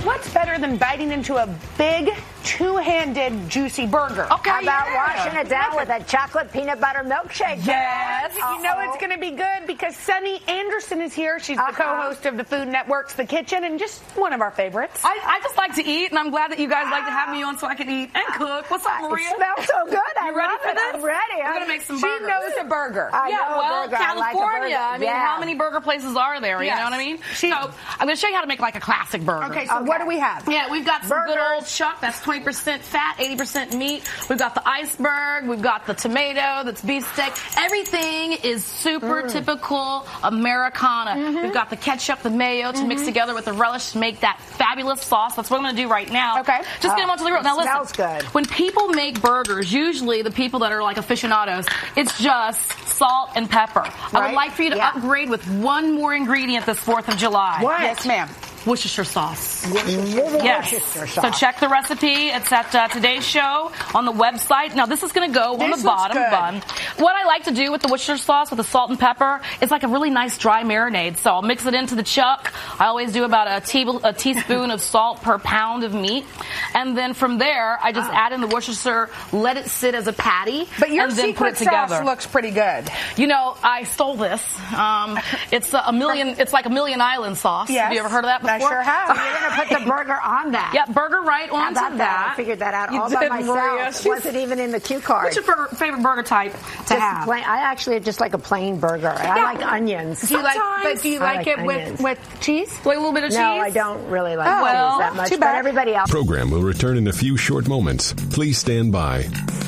what's better than biting into a big, two-handed, juicy burger? Okay, how about washing it down with a chocolate peanut butter milkshake? Yes. You know it's going to be good because Sunny Anderson is here. She's the co-host of the Food Network's The Kitchen and just one of our favorites. I just like to eat, and I'm glad that you guys like to have me on so I can eat and cook. What's up, Maria? It smells so good. You ready for this? I'm ready. We're going to make some burgers. She knows a burger. I know well, a burger. California. I mean, how many burger places are there? Yes. You know what I mean? So I'm going to show you how to make like a classic burger. Okay, so what do we have? Yeah, we've got some good old chuck. That's 20% fat, 80% meat. We've got the iceberg. We've got the tomato. That's beef steak. Everything is super typical Americana. We've got the ketchup, the mayo to mix together with the relish to make that fabulous sauce. That's what I'm going to do right now. Okay. Just get them onto the grill. Now listen. Smells good. When people make burgers, usually the people that are like aficionados, it's just salt and pepper. I would like for you to upgrade with one more ingredient this 4th of July. What? Yes, ma'am. Worcestershire sauce. Yes. So check the recipe. It's at today's show on the website. Now this is going to go on the bottom bun. What I like to do with the Worcestershire sauce with the salt and pepper is like a really nice dry marinade. So I'll mix it into the chuck. I always do about a teaspoon of salt per pound of meat. And then from there, I just add in the Worcestershire, let it sit as a patty, but your and then secret put it together. Sauce looks pretty good. You know, I stole this. It's like a Million Island sauce. Yes. Have you ever heard of that before? I sure have. So you're going to put the burger on that. Yep, burger right onto that. I figured that out all by myself. It wasn't even in the cue card. What's your favorite burger type to have? Plain, I actually just like a plain burger. I like onions. Do you like it with cheese? Like a little bit of cheese? No, I don't really like cheese that much. But everybody else. Program will return in a few short moments. Please stand by.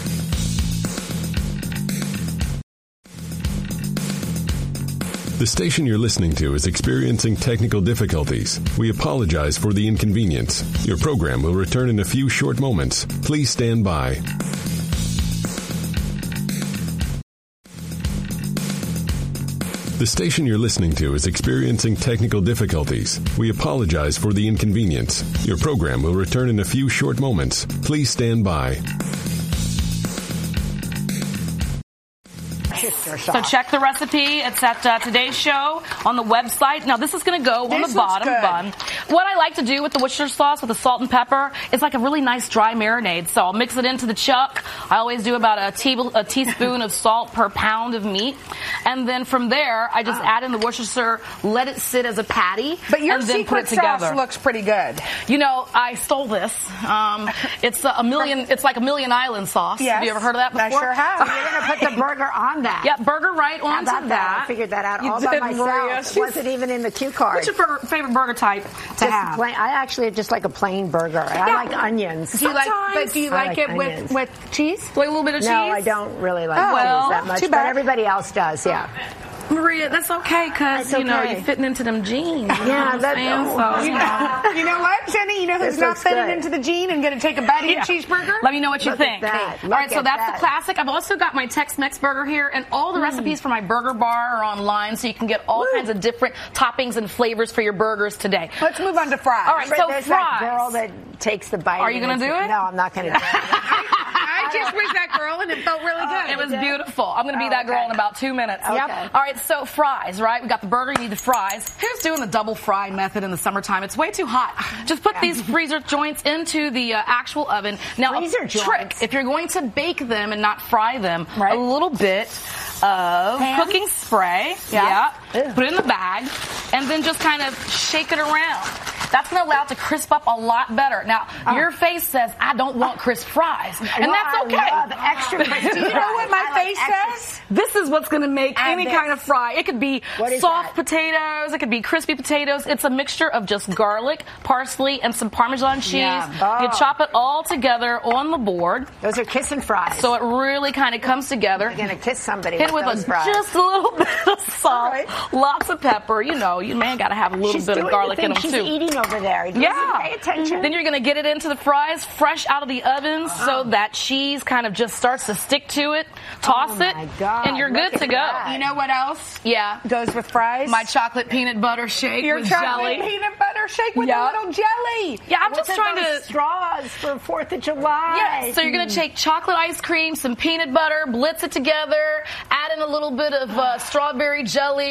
The station you're listening to is experiencing technical difficulties. We apologize for the inconvenience. Your program will return in a few short moments. Please stand by. The station you're listening to is experiencing technical difficulties. We apologize for the inconvenience. Your program will return in a few short moments. Please stand by. So check the recipe. It's at today's show on the website. Now this is going to go on the bottom bun. What I like to do with the Worcestershire sauce with the salt and pepper is like a really nice dry marinade. So I'll mix it into the chuck. I always do about a teaspoon of salt per pound of meat. And then from there, I just add in the Worcestershire, let it sit as a patty, but your and then put it secret together. Sauce looks pretty good. You know, I stole this. It's like a Million Island sauce. Yes. Have you ever heard of that before? I sure have. You're going to put the burger on that. Yep, burger right onto that. I figured that out all by myself. It wasn't even in the cue card. What's your favorite burger type to have? I actually just like a plain burger. I like onions. Do you like it with cheese? Like a little bit of cheese? No, I don't really like cheese that much. But everybody else does, yeah. Maria, that's okay because you're fitting into them jeans. Yeah, that's you know what, Jenny? You know who's not fitting into the jean and going to take a bite of your cheeseburger? Let me know what you think. All right, so that's the classic. I've also got my Tex-Mex burger here, and all the recipes for my burger bar are online, so you can get all kinds of different toppings and flavors for your burgers today. Let's move on to fries. All right, so there's fries. That girl that takes the bite. Are you going to do it? No, I'm not going to do it. I just was that girl, and it felt really good. It was beautiful. I'm going to be that girl in about 2 minutes. Okay. Yep. All right, so fries, right? We got the burger, you need the fries. Who's doing the double fry method in the summertime? It's way too hot. Just put these freezer joints into the actual oven. Now, a trick, if you're going to bake them and not fry them, a little bit of cooking spray. Yeah. Put it in the bag, and then just kind of shake it around. That's going to allow it to crisp up a lot better. Now, your face says, I don't want crisp fries. And that's okay. I love extra crispy. Do you know what my face says? This is what's going to make any kind of fry. It could be soft potatoes. It could be crispy potatoes. It's a mixture of just garlic, parsley, and some Parmesan cheese. You chop it all together on the board. Those are kissing fries. So it really kind of comes together. You're going to kiss somebody Hit with those fries. Just a little bit of salt, lots of pepper. You know, you got to have a little bit of garlic in them, too. She's eating over there. Pay attention. Then you're going to get it into the fries fresh out of the oven so that cheese kind of just starts to stick to it. Toss it, and you're good to go. You know what else? Yeah. Goes with fries? My chocolate peanut butter shake Your with chocolate jelly. peanut butter shake with a little jelly. Yeah, I'm just trying to... straws for 4th of July. Yeah, so you're going to take chocolate ice cream, some peanut butter, blitz it together, add in a little bit of strawberry jelly